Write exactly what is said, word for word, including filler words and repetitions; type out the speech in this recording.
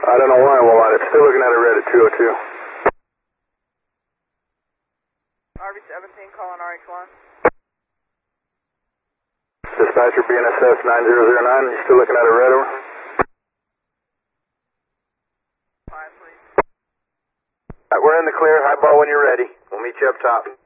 I don't know why I'm on it. Still looking at a red at two oh two. R V seventeen calling R X one. Dispatcher B N S S nine zero zero nine, you still looking at a red over? Five, please. Alright, we're in the clear. High ball when you're ready. We'll meet you up top.